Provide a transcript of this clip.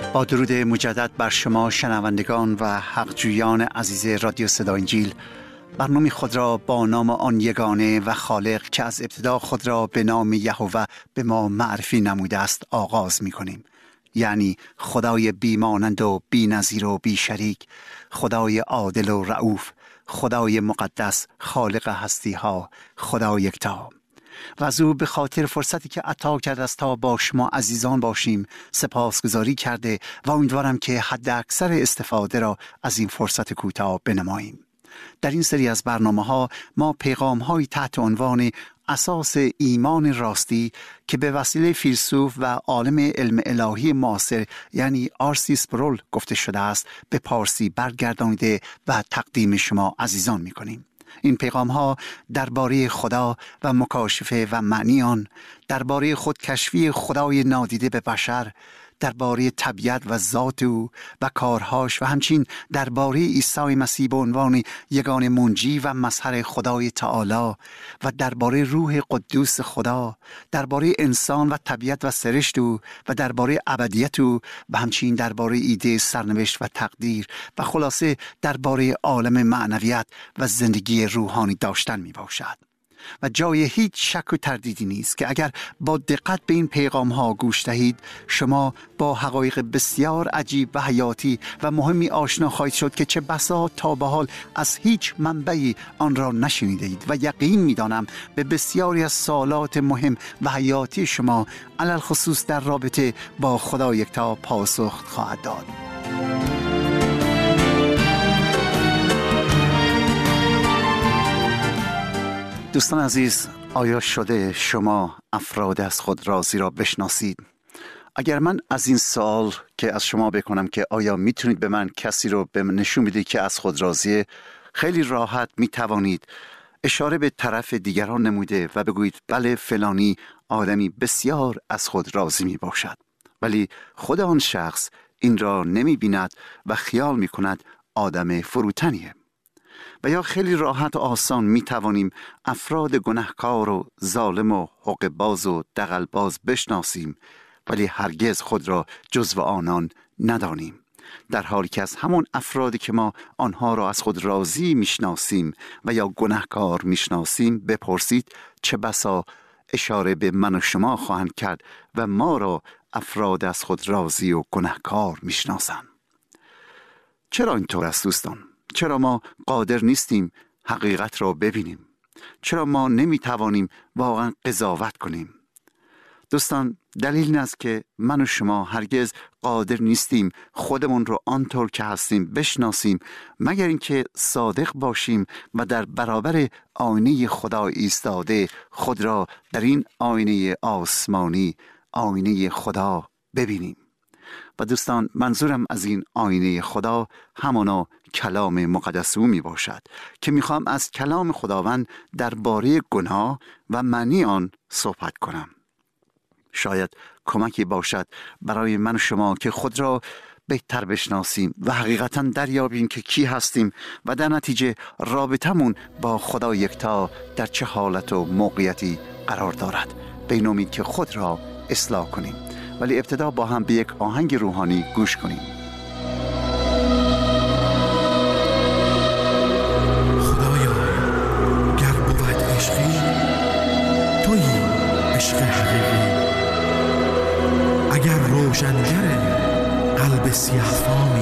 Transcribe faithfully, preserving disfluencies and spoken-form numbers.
با درود مجدد بر شما شنوندگان و حقجویان عزیز رادیو صدای انجیل، برنامه خود را با نام آن یگانه و خالق که از ابتدا خود را به نام یهوه به ما معرفی نموده است آغاز می کنیم. یعنی خدای بیمانند و بی نظیر و بی شریک، خدای عادل و رؤوف، خدای مقدس، خالق هستی ها، خدا یکتا. و از او به خاطر فرصتی که عطا کرده است تا با شما عزیزان باشیم سپاسگزاری کرده و امیدوارم که حد اکثر استفاده را از این فرصت کوتاه بنماییم. در این سری از برنامه ها ما پیغام های تحت عنوان اساس ایمان راستی که به وسیله فیلسوف و عالم علم الهی معاصر یعنی آرسی سپرول گفته شده است به پارسی برگردانیده و تقدیم شما عزیزان می کنیم. این پیغام ها درباره خدا و مکاشفه و معنی آن، درباره خودکشفی خدای نادیده به بشر، درباره طبیعت و ذات او و کارهاش و همچنین درباره عیسی مسیح به عنوان یگانه منجی و مظهر خدای تعالی و درباره روح قدوس خدا، درباره انسان و طبیعت و سرشت او و درباره ابدیت او و همچنین درباره ایده سرنوشت و تقدیر و خلاصه درباره عالم معنویت و زندگی روحانی داشتن می باشد. و جای هیچ شک و تردیدی نیست که اگر با دقت به این پیغام ها گوش دهید شما با حقایق بسیار عجیب و حیاتی و مهمی آشنا خواهید شد که چه بسا تا به حال از هیچ منبعی آن را نشنیده اید و یقین می دانم به بسیاری از سوالات مهم و حیاتی شما علل خصوص در رابطه با خدا یکتا پاسخ خواهد داد. دوستان عزیز، آیا شده شما افراد از خود راضی را بشناسید؟ اگر من از این سوال که از شما بکنم که آیا میتونید به من کسی رو به من نشون بدید که از خود راضیه، خیلی راحت میتوانید اشاره به طرف دیگران نموده و بگویید بله فلانی آدمی بسیار از خود راضی می باشد، ولی خود آن شخص این را نمی بیند و خیال می کند آدم فروتنیه. و یا خیلی راحت و آسان می توانیم افراد گناهکار و ظالم و حقه‌باز و دغل‌باز بشناسیم ولی هرگز خود را جزو آنان ندانیم، در حالی که از همون افرادی که ما آنها را از خود راضی میشناسیم و یا گناهکار میشناسیم بپرسید چه بسا اشاره به من و شما خواهند کرد و ما را افراد از خود راضی و گناهکار میشناسند. چرا اینطور است دوستان؟ چرا ما قادر نیستیم حقیقت را ببینیم؟ چرا ما نمیتوانیم واقعا قضاوت کنیم؟ دوستان، دلیل این است که من و شما هرگز قادر نیستیم خودمون رو آنطور که هستیم بشناسیم مگر اینکه صادق باشیم و در برابر آینه خدا ایستاده خود را در این آینه آسمانی، آینه خدا ببینیم. و دوستان، منظورم از این آینه خدا همانا کلام مقدس او می باشد که می خواهم از کلام خداوند درباره گناه و معنی آن صحبت کنم. شاید کمکی باشد برای من و شما که خود را بهتر بشناسیم و حقیقتا دریابیم که کی هستیم و در نتیجه رابطمون با خدا یکتا در چه حالت و موقعیتی قرار دارد، به این امید که خود را اصلاح کنیم. ولی ابتدا با هم به یک آهنگ روحانی گوش کنیم. خدایا گر بود عشقی تویی عشق حقیقی، اگر روشنگر قلب سیاه فامی